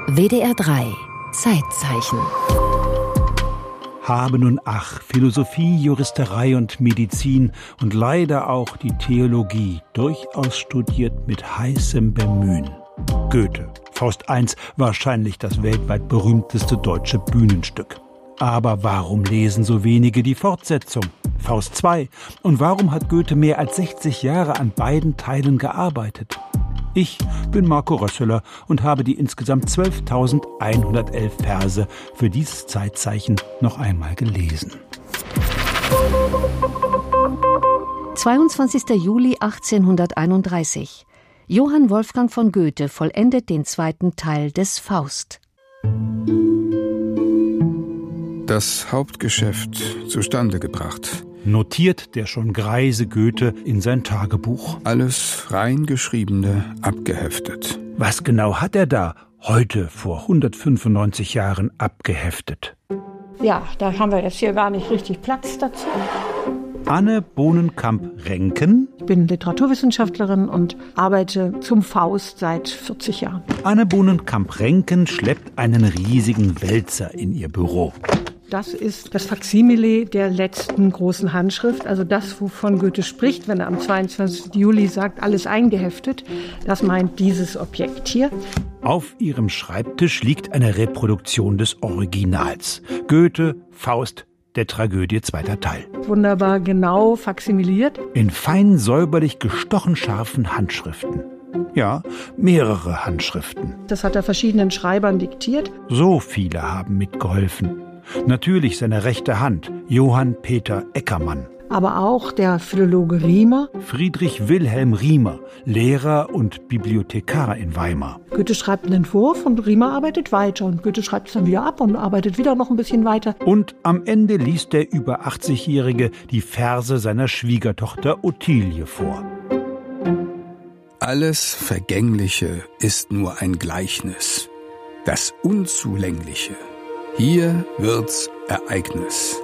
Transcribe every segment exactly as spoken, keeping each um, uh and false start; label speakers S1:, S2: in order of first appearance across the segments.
S1: W D R drei Zeitzeichen.
S2: Habe nun ach, Philosophie, Juristerei und Medizin und leider auch die Theologie durchaus studiert mit heißem Bemühen. Goethe, Faust eins, wahrscheinlich das weltweit berühmteste deutsche Bühnenstück. Aber warum lesen so wenige die Fortsetzung? Faust zwei. Und warum hat Goethe mehr als sechzig Jahre an beiden Teilen gearbeitet? Ich bin Marco Rösseler und habe die insgesamt zwölftausendeinhundertelf Verse für dieses Zeitzeichen noch einmal gelesen.
S1: zweiundzwanzigster Juli achtzehnhunderteinunddreißig. Johann Wolfgang von Goethe vollendet den zweiten Teil des Faust.
S3: Das Hauptgeschäft zustande gebracht.
S2: Notiert der schon greise Goethe in sein Tagebuch.
S3: Alles reingeschriebene abgeheftet.
S2: Was genau hat er da heute vor hundertfünfundneunzig Jahren abgeheftet?
S4: Ja, da haben wir jetzt hier gar nicht richtig Platz dazu.
S2: Anne Bohnenkamp-Renken.
S4: Ich bin Literaturwissenschaftlerin und arbeite zum Faust seit vierzig Jahren.
S2: Anne Bohnenkamp-Renken schleppt einen riesigen Wälzer in ihr Büro.
S4: Das ist das Faksimile der letzten großen Handschrift, also das, wovon Goethe spricht, wenn er am zweiundzwanzigsten Juli sagt, alles eingeheftet. Das meint dieses Objekt hier.
S2: Auf ihrem Schreibtisch liegt eine Reproduktion des Originals. Goethe, Faust, der Tragödie, zweiter Teil.
S4: Wunderbar genau faksimiliert.
S2: In fein säuberlich gestochen scharfen Handschriften. Ja, mehrere Handschriften.
S4: Das hat er verschiedenen Schreibern diktiert.
S2: So viele haben mitgeholfen. Natürlich seine rechte Hand, Johann Peter Eckermann.
S4: Aber auch der Philologe Riemer.
S2: Friedrich Wilhelm Riemer, Lehrer und Bibliothekar in Weimar.
S4: Goethe schreibt einen Entwurf und Riemer arbeitet weiter. Und Goethe schreibt es dann wieder ab und arbeitet wieder noch ein bisschen weiter.
S2: Und am Ende liest der über achtzigjährige die Verse seiner Schwiegertochter Ottilie vor.
S3: Alles Vergängliche ist nur ein Gleichnis. Das Unzulängliche. Hier wird's Ereignis.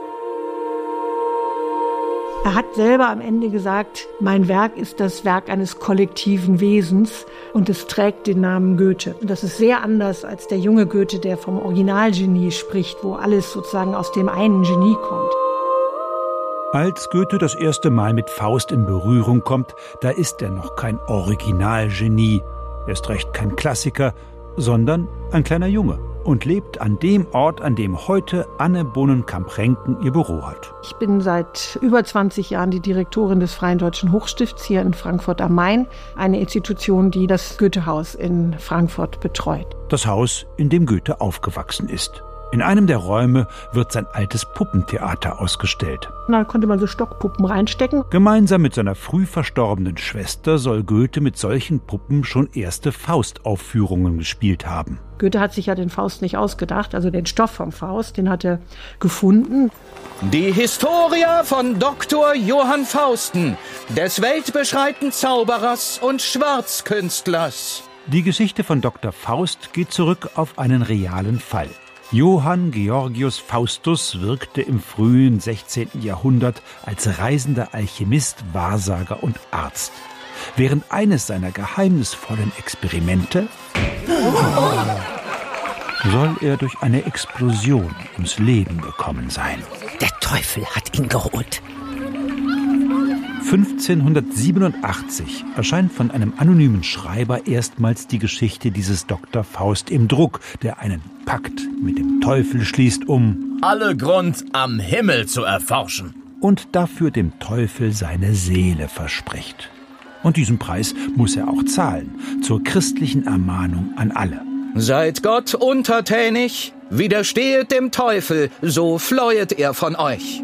S4: Er hat selber am Ende gesagt, mein Werk ist das Werk eines kollektiven Wesens und es trägt den Namen Goethe. Und das ist sehr anders als der junge Goethe, der vom Originalgenie spricht, wo alles sozusagen aus dem einen Genie kommt.
S2: Als Goethe das erste Mal mit Faust in Berührung kommt, da ist er noch kein Originalgenie, erst recht kein Klassiker, sondern ein kleiner Junge. Und lebt an dem Ort, an dem heute Anne Bohnenkamp-Renken ihr Büro hat.
S4: Ich bin seit über zwanzig Jahren die Direktorin des Freien Deutschen Hochstifts hier in Frankfurt am Main, eine Institution, die das Goethehaus in Frankfurt betreut.
S2: Das Haus, in dem Goethe aufgewachsen ist. In einem der Räume wird sein altes Puppentheater ausgestellt.
S4: Da konnte man so Stockpuppen reinstecken.
S2: Gemeinsam mit seiner früh verstorbenen Schwester soll Goethe mit solchen Puppen schon erste Faustaufführungen gespielt haben.
S4: Goethe hat sich ja den Faust nicht ausgedacht, also den Stoff vom Faust, den hat er gefunden.
S5: Die Historia von Doktor Johann Fausten, des weltbeschreiten Zauberers und Schwarzkünstlers.
S2: Die Geschichte von Doktor Faust geht zurück auf einen realen Fall. Johann Georgius Faustus wirkte im frühen sechzehnten Jahrhundert als reisender Alchemist, Wahrsager und Arzt. Während eines seiner geheimnisvollen Experimente soll er durch eine Explosion ums Leben gekommen sein.
S6: Der Teufel hat ihn geholt.
S2: fünfzehnhundertsiebenundachtzig erscheint von einem anonymen Schreiber erstmals die Geschichte dieses Doktor Faust im Druck, der einen Pakt mit dem Teufel schließt, um
S7: alle Grund am Himmel zu erforschen.
S2: Und dafür dem Teufel seine Seele verspricht. Und diesen Preis muss er auch zahlen, zur christlichen Ermahnung an alle.
S5: Seid Gott untertänig, widerstehet dem Teufel, so fleuet er von euch.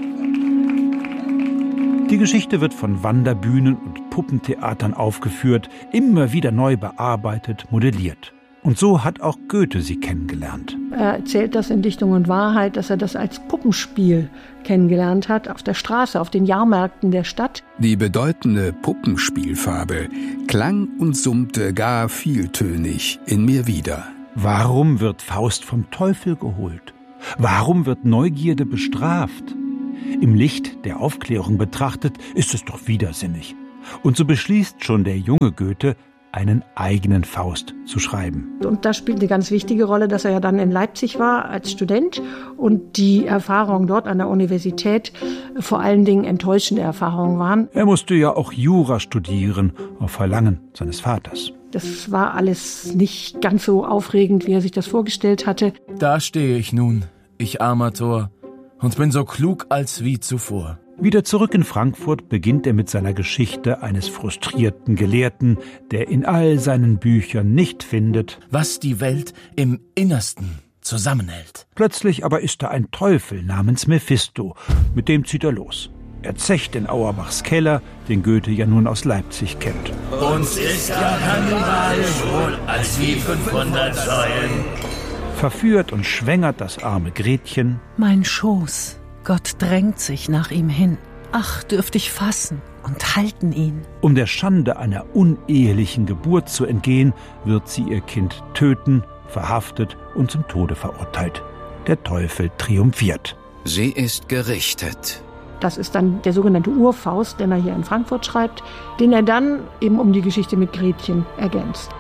S2: Die Geschichte wird von Wanderbühnen und Puppentheatern aufgeführt, immer wieder neu bearbeitet, modelliert. Und so hat auch Goethe sie kennengelernt.
S4: Er erzählt das in Dichtung und Wahrheit, dass er das als Puppenspiel kennengelernt hat, auf der Straße, auf den Jahrmärkten der Stadt.
S3: Die bedeutende Puppenspielfarbe klang und summte gar vieltönig in mir wieder.
S2: Warum wird Faust vom Teufel geholt? Warum wird Neugierde bestraft? Im Licht der Aufklärung betrachtet, ist es doch widersinnig. Und so beschließt schon der junge Goethe, einen eigenen Faust zu schreiben.
S4: Und das spielt eine ganz wichtige Rolle, dass er ja dann in Leipzig war als Student und die Erfahrungen dort an der Universität vor allen Dingen enttäuschende Erfahrungen waren.
S2: Er musste ja auch Jura studieren, auf Verlangen seines Vaters.
S4: Das war alles nicht ganz so aufregend, wie er sich das vorgestellt hatte.
S7: Da stehe ich nun, ich armer Tor, und bin so klug als wie zuvor.
S2: Wieder zurück in Frankfurt beginnt er mit seiner Geschichte eines frustrierten Gelehrten, der in all seinen Büchern nicht findet,
S7: was die Welt im Innersten zusammenhält.
S2: Plötzlich aber ist da ein Teufel namens Mephisto, mit dem zieht er los. Er zecht in Auerbachs Keller, den Goethe ja nun aus Leipzig kennt.
S7: Uns ist ja kannibalisch wohl als wie fünfhundert Säulen.
S2: Verführt und schwängert das arme Gretchen.
S6: Mein Schoß, Gott drängt sich nach ihm hin. Ach, dürft ich fassen und halten ihn.
S2: Um der Schande einer unehelichen Geburt zu entgehen, wird sie ihr Kind töten, verhaftet und zum Tode verurteilt. Der Teufel triumphiert.
S5: Sie ist gerichtet.
S4: Das ist dann der sogenannte Urfaust, den er hier in Frankfurt schreibt, den er dann eben um die Geschichte mit Gretchen ergänzt.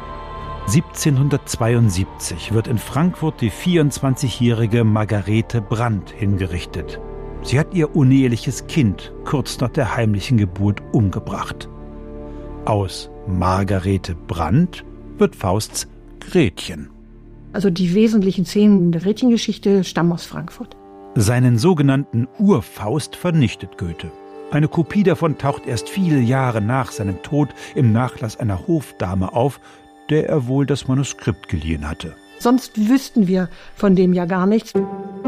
S2: siebzehnhundertzweiundsiebzig wird in Frankfurt die vierundzwanzigjährige Margarete Brandt hingerichtet. Sie hat ihr uneheliches Kind kurz nach der heimlichen Geburt umgebracht. Aus Margarete Brandt wird Fausts Gretchen.
S4: Also die wesentlichen Szenen der Gretchengeschichte stammen aus Frankfurt.
S2: Seinen sogenannten Urfaust vernichtet Goethe. Eine Kopie davon taucht erst viele Jahre nach seinem Tod im Nachlass einer Hofdame auf, der er wohl das Manuskript geliehen hatte.
S4: Sonst wüssten wir von dem ja gar nichts.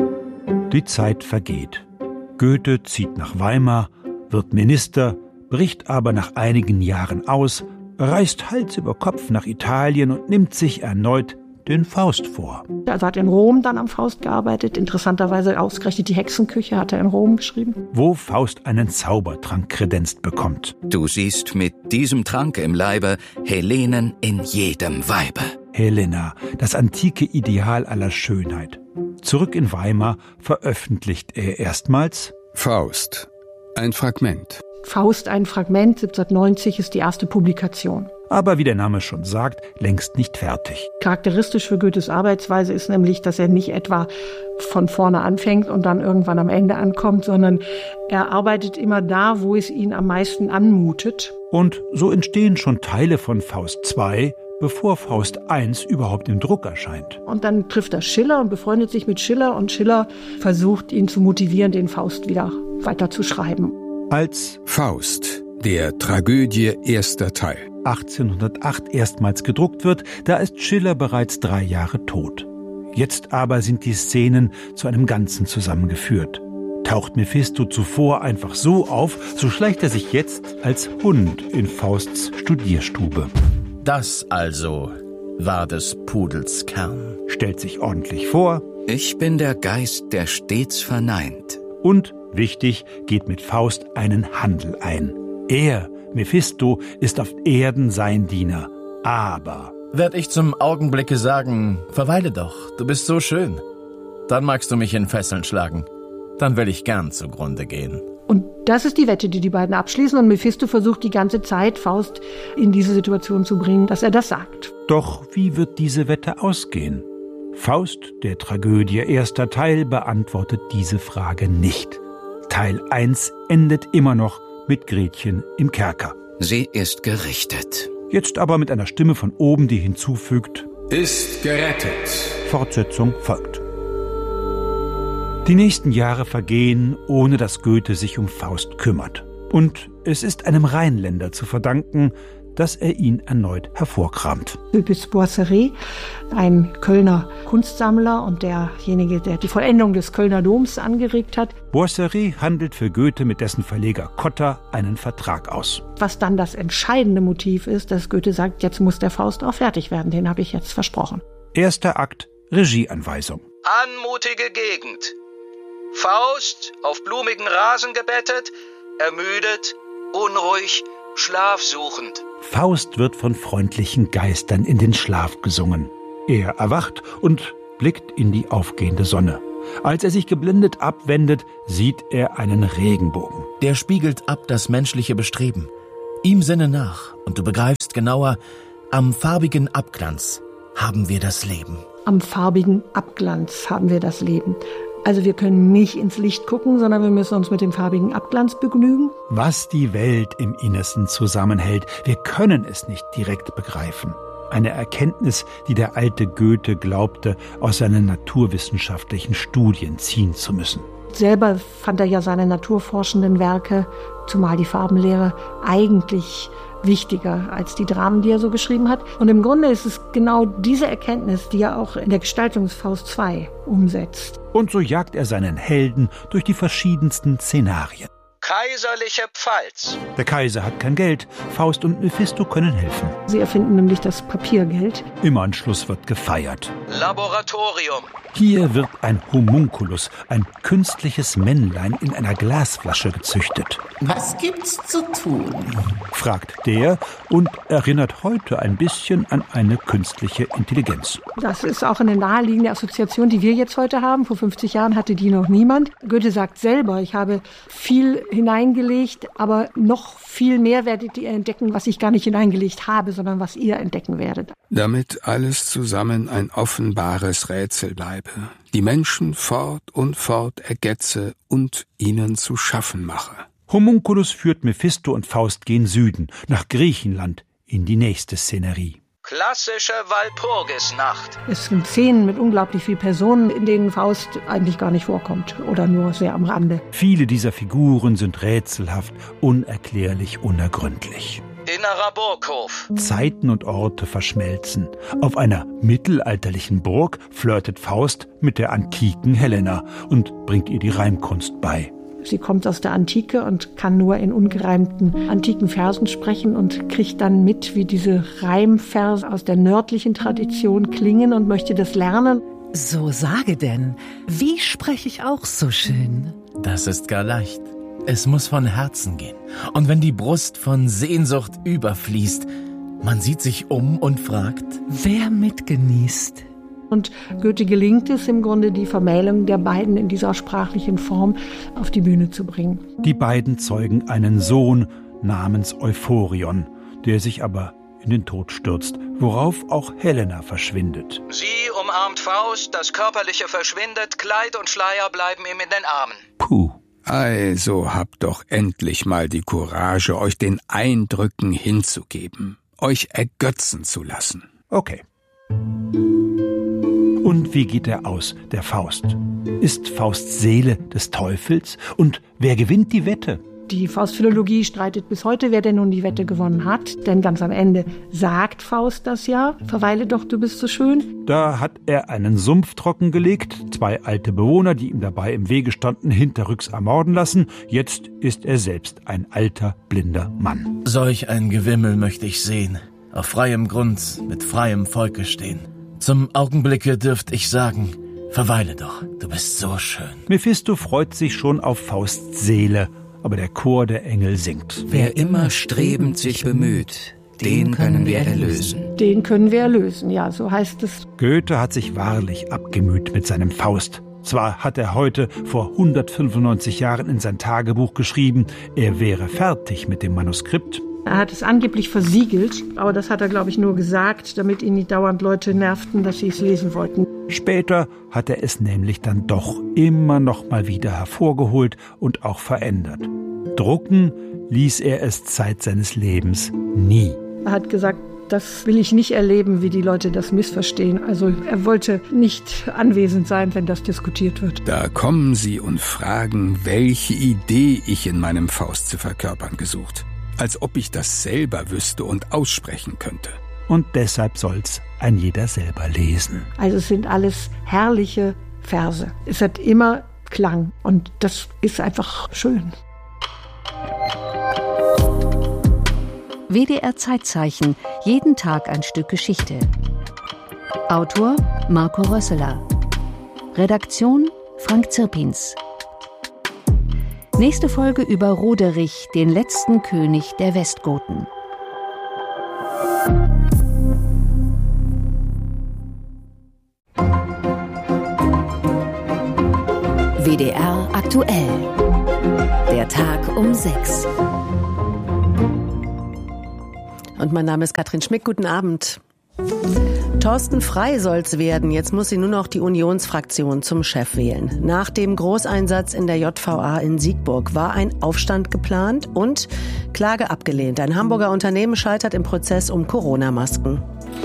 S2: Die Zeit vergeht. Goethe zieht nach Weimar, wird Minister, bricht aber nach einigen Jahren aus, reist Hals über Kopf nach Italien und nimmt sich erneut den Faust vor.
S4: Also hat in Rom dann am Faust gearbeitet. Interessanterweise ausgerechnet die Hexenküche hat er in Rom geschrieben.
S2: Wo Faust einen Zaubertrank kredenzt bekommt.
S5: Du siehst mit diesem Trank im Leibe Helenen in jedem Weibe.
S2: Helena, das antike Ideal aller Schönheit. Zurück in Weimar veröffentlicht er erstmals
S3: Faust, ein Fragment.
S4: Faust, ein Fragment, siebzehnhundertneunzig ist die erste Publikation.
S2: Aber wie der Name schon sagt, längst nicht fertig.
S4: Charakteristisch für Goethes Arbeitsweise ist nämlich, dass er nicht etwa von vorne anfängt und dann irgendwann am Ende ankommt, sondern er arbeitet immer da, wo es ihn am meisten anmutet.
S2: Und so entstehen schon Teile von Faust zwei, bevor Faust eins überhaupt im Druck erscheint.
S4: Und dann trifft er Schiller und befreundet sich mit Schiller und Schiller versucht, ihn zu motivieren, den Faust wieder weiter zu schreiben.
S2: Als
S3: Faust, der Tragödie erster Teil.
S2: achtzehnhundertacht erstmals gedruckt wird, da ist Schiller bereits drei Jahre tot. Jetzt aber sind die Szenen zu einem Ganzen zusammengeführt. Taucht Mephisto zuvor einfach so auf, so schleicht er sich jetzt als Hund in Fausts Studierstube.
S7: Das also war des Pudels Kern.
S2: Stellt sich ordentlich vor.
S5: Ich bin der Geist, der stets verneint.
S2: Und, wichtig, geht mit Faust einen Handel ein. Er, Mephisto, ist auf Erden sein Diener. Aber
S7: Werd ich zum Augenblicke sagen, verweile doch, du bist so schön. Dann magst du mich in Fesseln schlagen. Dann will ich gern zugrunde gehen.
S4: Und das ist die Wette, die die beiden abschließen. Und Mephisto versucht die ganze Zeit, Faust in diese Situation zu bringen, dass er das sagt.
S2: Doch wie wird diese Wette ausgehen? Faust, der Tragödie erster Teil, beantwortet diese Frage nicht. Teil eins endet immer noch mit Gretchen im Kerker.
S5: Sie ist gerichtet.
S2: Jetzt aber mit einer Stimme von oben, die hinzufügt:
S3: Ist gerettet.
S2: Fortsetzung folgt. Die nächsten Jahre vergehen, ohne dass Goethe sich um Faust kümmert. Und es ist einem Rheinländer zu verdanken, dass er ihn erneut hervorkramt.
S4: Philippus Boisseret, ein Kölner Kunstsammler und derjenige, der die Vollendung des Kölner Doms angeregt hat.
S2: Boisseret handelt für Goethe mit dessen Verleger Cotta einen Vertrag aus.
S4: Was dann das entscheidende Motiv ist, dass Goethe sagt, jetzt muss der Faust auch fertig werden, den habe ich jetzt versprochen.
S2: Erster Akt, Regieanweisung.
S5: Anmutige Gegend. Faust, auf blumigen Rasen gebettet, ermüdet, unruhig, schlafsuchend.
S2: Faust wird von freundlichen Geistern in den Schlaf gesungen. Er erwacht und blickt in die aufgehende Sonne. Als er sich geblendet abwendet, sieht er einen Regenbogen.
S7: Der spiegelt ab das menschliche Bestreben. Ihm sinne nach, und du begreifst genauer, am farbigen Abglanz haben wir das Leben.
S4: Am farbigen Abglanz haben wir das Leben. Also wir können nicht ins Licht gucken, sondern wir müssen uns mit dem farbigen Abglanz begnügen.
S2: Was die Welt im Innersten zusammenhält, wir können es nicht direkt begreifen. Eine Erkenntnis, die der alte Goethe glaubte, aus seinen naturwissenschaftlichen Studien ziehen zu müssen.
S4: Selber fand er ja seine naturforschenden Werke, zumal die Farbenlehre, eigentlich wichtiger als die Dramen, die er so geschrieben hat. Und im Grunde ist es genau diese Erkenntnis, die er auch in der Gestaltungsfaust zwei umsetzt.
S2: Und so jagt er seinen Helden durch die verschiedensten Szenarien.
S5: Kaiserliche Pfalz.
S2: Der Kaiser hat kein Geld. Faust und Mephisto können helfen.
S4: Sie erfinden nämlich das Papiergeld.
S2: Im Anschluss wird gefeiert.
S5: Laboratorium.
S2: Hier wird ein Homunculus, ein künstliches Männlein in einer Glasflasche gezüchtet.
S8: Was gibt's zu tun?
S2: Fragt der und erinnert heute ein bisschen an eine künstliche Intelligenz.
S4: Das ist auch eine naheliegende Assoziation, die wir jetzt heute haben. Vor fünfzig Jahren hatte die noch niemand. Goethe sagt selber, ich habe viel hineingelegt, aber noch viel mehr werdet ihr entdecken, was ich gar nicht hineingelegt habe, sondern was ihr entdecken werdet.
S3: Damit alles zusammen ein offenbares Rätsel bleibe, die Menschen fort und fort ergetze und ihnen zu schaffen mache.
S2: Homunculus führt Mephisto und Faust gen Süden, nach Griechenland, in die nächste Szenerie.
S5: Klassische Walpurgisnacht.
S4: Es sind Szenen mit unglaublich vielen Personen, in denen Faust eigentlich gar nicht vorkommt oder nur sehr am Rande.
S2: Viele dieser Figuren sind rätselhaft, unerklärlich, unergründlich.
S5: Innerer Burghof.
S2: Zeiten und Orte verschmelzen. Auf einer mittelalterlichen Burg flirtet Faust mit der antiken Helena und bringt ihr die Reimkunst bei.
S4: Sie kommt aus der Antike und kann nur in ungereimten antiken Versen sprechen und kriegt dann mit, wie diese Reimverse aus der nördlichen Tradition klingen und möchte das lernen.
S6: So sage denn, wie spreche ich auch so schön?
S7: Das ist gar leicht. Es muss von Herzen gehen. Und wenn die Brust von Sehnsucht überfließt, man sieht sich um und fragt,
S6: wer mitgenießt?
S4: Und Goethe gelingt es im Grunde, die Vermählung der beiden in dieser sprachlichen Form auf die Bühne zu bringen.
S2: Die beiden zeugen einen Sohn namens Euphorion, der sich aber in den Tod stürzt, worauf auch Helena verschwindet.
S5: Sie umarmt Faust, das Körperliche verschwindet, Kleid und Schleier bleiben ihm in den Armen.
S2: Puh.
S3: Also habt doch endlich mal die Courage, euch den Eindrücken hinzugeben, euch ergötzen zu lassen.
S2: Okay. Und wie geht er aus, der Faust? Ist Faust Seele des Teufels? Und wer gewinnt die Wette?
S4: Die Faustphilologie streitet bis heute, wer denn nun die Wette gewonnen hat. Denn ganz am Ende sagt Faust das ja. Verweile doch, du bist so schön.
S2: Da hat er einen Sumpf trockengelegt, zwei alte Bewohner, die ihm dabei im Wege standen, hinterrücks ermorden lassen. Jetzt ist er selbst ein alter, blinder Mann.
S7: Solch ein Gewimmel möchte ich sehen, auf freiem Grund, mit freiem Volke stehen. Zum Augenblicke dürft ich sagen, verweile doch, du bist so schön.
S2: Mephisto freut sich schon auf Fausts Seele, aber der Chor der Engel singt.
S9: Wer immer strebend sich bemüht, den können wir erlösen.
S4: Den können wir erlösen, ja, so heißt es.
S2: Goethe hat sich wahrlich abgemüht mit seinem Faust. Zwar hat er heute vor hundertfünfundneunzig Jahren in sein Tagebuch geschrieben, er wäre fertig mit dem Manuskript.
S4: Er hat es angeblich versiegelt, aber das hat er, glaube ich, nur gesagt, damit ihn nicht dauernd Leute nervten, dass sie es lesen wollten.
S2: Später hat er es nämlich dann doch immer noch mal wieder hervorgeholt und auch verändert. Drucken ließ er es Zeit seines Lebens nie.
S4: Er hat gesagt, das will ich nicht erleben, wie die Leute das missverstehen. Also er wollte nicht anwesend sein, wenn das diskutiert wird.
S3: Da kommen sie und fragen, welche Idee ich in meinem Faust zu verkörpern gesucht. Als ob ich das selber wüsste und aussprechen könnte.
S2: Und deshalb soll's ein jeder selber lesen.
S4: Also es sind alles herrliche Verse. Es hat immer Klang und das ist einfach schön.
S1: W D R Zeitzeichen, jeden Tag ein Stück Geschichte. Autor Marco Rösseler. Redaktion Frank Zirpins. Nächste Folge über Roderich, den letzten König der Westgoten. W D R aktuell. Der Tag um sechs.
S6: Und mein Name ist Katrin Schmick. Guten Abend. Thorsten Frey soll's werden. Jetzt muss sie nur noch die Unionsfraktion zum Chef wählen. Nach dem Großeinsatz in der J V A in Siegburg war ein Aufstand geplant und Klage abgelehnt. Ein Hamburger Unternehmen scheitert im Prozess um Corona-Masken.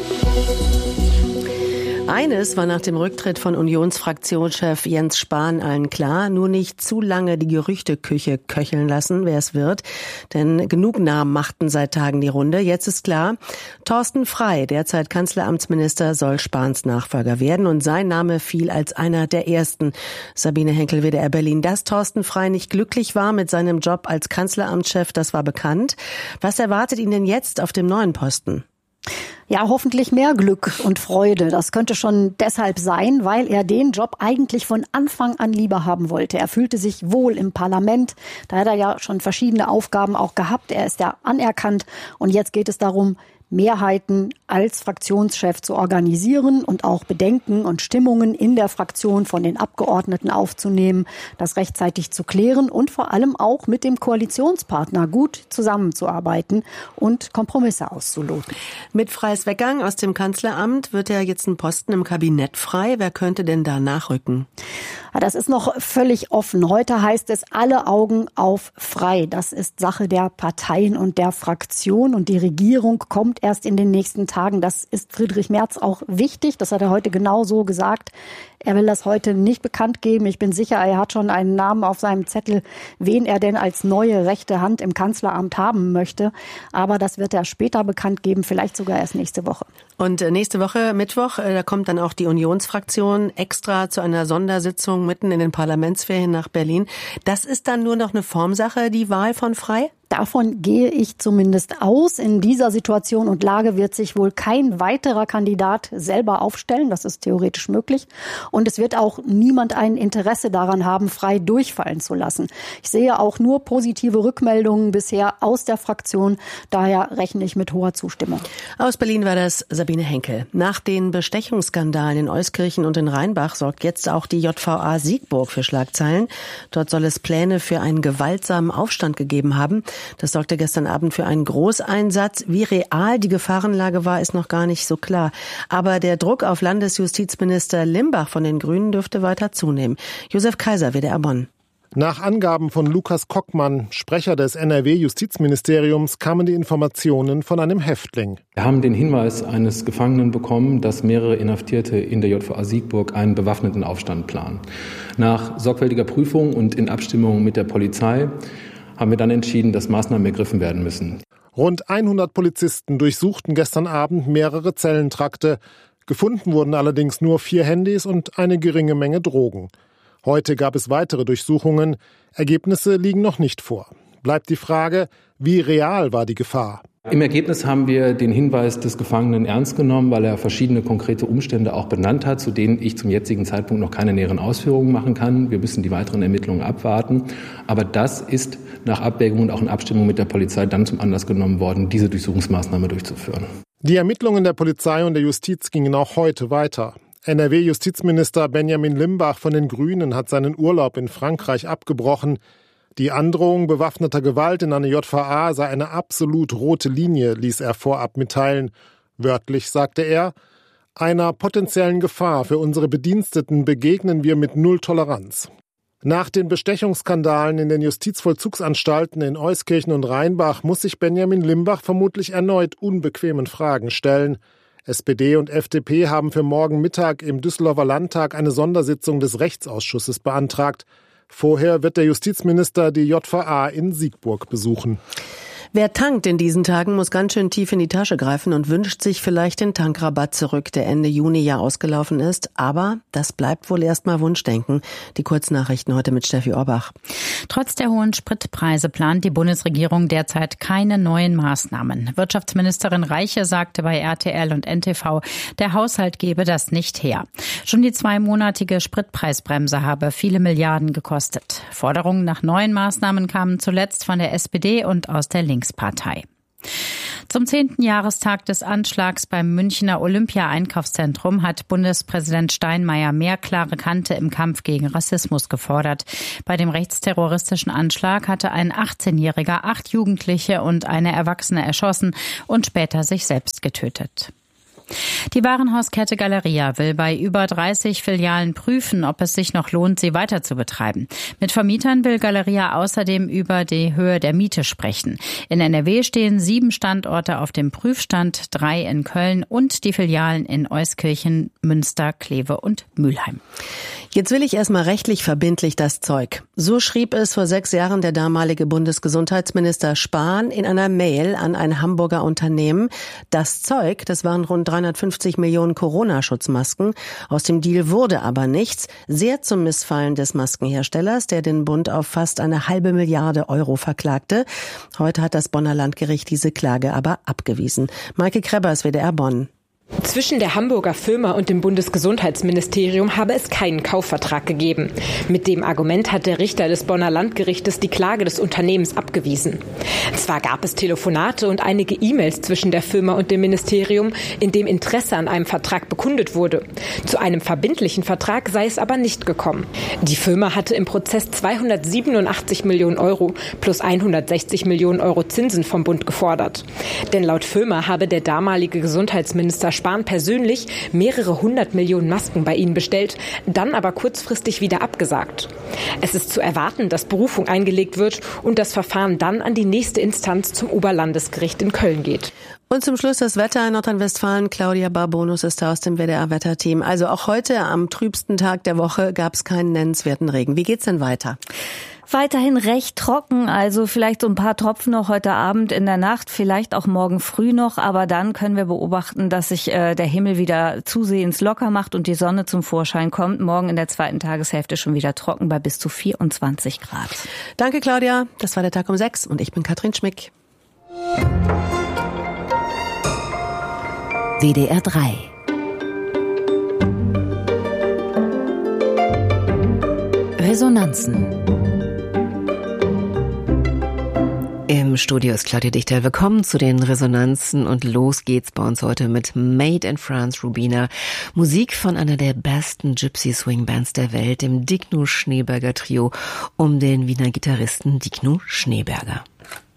S6: Eines war nach dem Rücktritt von Unionsfraktionschef Jens Spahn allen klar: nur nicht zu lange die Gerüchteküche köcheln lassen, wer es wird. Denn genug Namen machten seit Tagen die Runde. Jetzt ist klar, Thorsten Frey, derzeit Kanzleramtsminister, soll Spahns Nachfolger werden. Und sein Name fiel als einer der ersten. Sabine Henkel, W D R Berlin. Dass Thorsten Frey nicht glücklich war mit seinem Job als Kanzleramtschef, das war bekannt. Was erwartet ihn denn jetzt auf dem neuen Posten?
S10: Ja, hoffentlich mehr Glück und Freude. Das könnte schon deshalb sein, weil er den Job eigentlich von Anfang an lieber haben wollte. Er fühlte sich wohl im Parlament. Da hat er ja schon verschiedene Aufgaben auch gehabt. Er ist ja anerkannt. Und jetzt geht es darum, Mehrheiten als Fraktionschef zu organisieren und auch Bedenken und Stimmungen in der Fraktion von den Abgeordneten aufzunehmen, das rechtzeitig zu klären und vor allem auch mit dem Koalitionspartner gut zusammenzuarbeiten und Kompromisse auszuloten.
S6: Mit Freys Weggang aus dem Kanzleramt wird ja jetzt ein Posten im Kabinett frei. Wer könnte denn da nachrücken?
S10: Das ist noch völlig offen. Heute heißt es, alle Augen auf Frey. Das ist Sache der Parteien und der Fraktion und die Regierung kommt erst in den nächsten Tagen. Das ist Friedrich Merz auch wichtig. Das hat er heute genau so gesagt. Er will das heute nicht bekannt geben. Ich bin sicher, er hat schon einen Namen auf seinem Zettel, wen er denn als neue rechte Hand im Kanzleramt haben möchte. Aber das wird er später bekannt geben, vielleicht sogar erst nächste Woche.
S6: Und nächste Woche, Mittwoch, da kommt dann auch die Unionsfraktion extra zu einer Sondersitzung mitten in den Parlamentsferien nach Berlin. Das ist dann nur noch eine Formsache, die Wahl von Frey?
S10: Davon gehe ich zumindest aus. In dieser Situation und Lage wird sich wohl kein weiterer Kandidat selber aufstellen. Das ist theoretisch möglich. Und es wird auch niemand ein Interesse daran haben, Frey durchfallen zu lassen. Ich sehe auch nur positive Rückmeldungen bisher aus der Fraktion. Daher rechne ich mit hoher Zustimmung.
S6: Aus Berlin war das Sabine Henkel. Nach den Bestechungsskandalen in Euskirchen und in Rheinbach sorgt jetzt auch die J V A Siegburg für Schlagzeilen. Dort soll es Pläne für einen gewaltsamen Aufstand gegeben haben. Das sorgte gestern Abend für einen Großeinsatz. Wie real die Gefahrenlage war, ist noch gar nicht so klar. Aber der Druck auf Landesjustizminister Limbach von den Grünen dürfte weiter zunehmen. Josef Kaiser, W D R Bonn.
S11: Nach Angaben von Lukas Kockmann, Sprecher des N R W-Justizministeriums, kamen die Informationen von einem Häftling.
S12: Wir haben den Hinweis eines Gefangenen bekommen, dass mehrere Inhaftierte in der J V A Siegburg einen bewaffneten Aufstand planen. Nach sorgfältiger Prüfung und in Abstimmung mit der Polizei haben wir dann entschieden, dass Maßnahmen ergriffen werden müssen.
S11: Rund hundert Polizisten durchsuchten gestern Abend mehrere Zellentrakte. Gefunden wurden allerdings nur vier Handys und eine geringe Menge Drogen. Heute gab es weitere Durchsuchungen. Ergebnisse liegen noch nicht vor. Bleibt die Frage, wie real war die Gefahr?
S12: Im Ergebnis haben wir den Hinweis des Gefangenen ernst genommen, weil er verschiedene konkrete Umstände auch benannt hat, zu denen ich zum jetzigen Zeitpunkt noch keine näheren Ausführungen machen kann. Wir müssen die weiteren Ermittlungen abwarten. Aber das ist nach Abwägung und auch in Abstimmung mit der Polizei dann zum Anlass genommen worden, diese Durchsuchungsmaßnahme durchzuführen.
S11: Die Ermittlungen der Polizei und der Justiz gingen auch heute weiter. N R W-Justizminister Benjamin Limbach von den Grünen hat seinen Urlaub in Frankreich abgebrochen. Die Androhung bewaffneter Gewalt in einer J V A sei eine absolut rote Linie, ließ er vorab mitteilen. Wörtlich sagte er: Einer potenziellen Gefahr für unsere Bediensteten begegnen wir mit Null Toleranz. Nach den Bestechungsskandalen in den Justizvollzugsanstalten in Euskirchen und Rheinbach muss sich Benjamin Limbach vermutlich erneut unbequemen Fragen stellen. S P D und F D P haben für morgen Mittag im Düsseldorfer Landtag eine Sondersitzung des Rechtsausschusses beantragt. Vorher wird der Justizminister die J V A in Siegburg besuchen.
S6: Wer tankt in diesen Tagen, muss ganz schön tief in die Tasche greifen und wünscht sich vielleicht den Tankrabatt zurück, der Ende Juni ja ausgelaufen ist. Aber das bleibt wohl erstmal Wunschdenken. Die Kurznachrichten heute mit Steffi Orbach.
S13: Trotz der hohen Spritpreise plant die Bundesregierung derzeit keine neuen Maßnahmen. Wirtschaftsministerin Reiche sagte bei R T L und N T V, der Haushalt gebe das nicht her. Schon die zweimonatige Spritpreisbremse habe viele Milliarden gekostet. Forderungen nach neuen Maßnahmen kamen zuletzt von der S P D und aus der Linkspartei. Zum zehnten Jahrestag des Anschlags beim Münchner Olympia-Einkaufszentrum hat Bundespräsident Steinmeier mehr klare Kante im Kampf gegen Rassismus gefordert. Bei dem rechtsterroristischen Anschlag hatte ein achtzehnjähriger acht Jugendliche und eine Erwachsene erschossen und später sich selbst getötet. Die Warenhauskette Galeria will bei über dreißig Filialen prüfen, ob es sich noch lohnt, sie weiter zu betreiben. Mit Vermietern will Galeria außerdem über die Höhe der Miete sprechen. In N R W stehen sieben Standorte auf dem Prüfstand, drei in Köln und die Filialen in Euskirchen, Münster, Kleve und Mülheim.
S6: Jetzt will ich erstmal rechtlich verbindlich das Zeug. So schrieb es vor sechs Jahren der damalige Bundesgesundheitsminister Spahn in einer Mail an ein Hamburger Unternehmen. Das Zeug, das waren rund dreihundertfünfzig Millionen Corona-Schutzmasken. Aus dem Deal wurde aber nichts. Sehr zum Missfallen des Maskenherstellers, der den Bund auf fast eine halbe Milliarde Euro verklagte. Heute hat das Bonner Landgericht diese Klage aber abgewiesen. Maike Krebbers, W D R Bonn.
S14: Zwischen der Hamburger Firma und dem Bundesgesundheitsministerium habe es keinen Kaufvertrag gegeben. Mit dem Argument hat der Richter des Bonner Landgerichtes die Klage des Unternehmens abgewiesen. Zwar gab es Telefonate und einige E-Mails zwischen der Firma und dem Ministerium, in dem Interesse an einem Vertrag bekundet wurde. Zu einem verbindlichen Vertrag sei es aber nicht gekommen. Die Firma hatte im Prozess zweihundertsiebenundachtzig Millionen Euro plus hundertsechzig Millionen Euro Zinsen vom Bund gefordert. Denn laut Firma habe der damalige Gesundheitsminister Spahn persönlich mehrere hundert Millionen Masken bei ihnen bestellt, dann aber kurzfristig wieder abgesagt. Es ist zu erwarten, dass Berufung eingelegt wird und das Verfahren dann an die nächste Instanz zum Oberlandesgericht in Köln geht.
S6: Und zum Schluss das Wetter in Nordrhein-Westfalen. Claudia Barbonus ist da aus dem W D R-Wetterteam. Also auch heute am trübsten Tag der Woche gab es keinen nennenswerten Regen. Wie geht's denn weiter?
S15: Weiterhin recht trocken, also vielleicht so ein paar Tropfen noch heute Abend in der Nacht, vielleicht auch morgen früh noch, aber dann können wir beobachten, dass sich äh, der Himmel wieder zusehends locker macht und die Sonne zum Vorschein kommt. Morgen in der zweiten Tageshälfte schon wieder trocken bei bis zu vierundzwanzig Grad.
S6: Danke, Claudia. Das war der Tag um sechs und ich bin Katrin Schmick.
S1: W D R drei. Resonanzen. Im Studio ist Claudia Dichter. Willkommen zu den Resonanzen und los geht's bei uns heute mit Made in France Rubina. Musik von einer der besten Gypsy Swing Bands der Welt, dem Digno Schneeberger Trio um den Wiener Gitarristen Digno Schneeberger.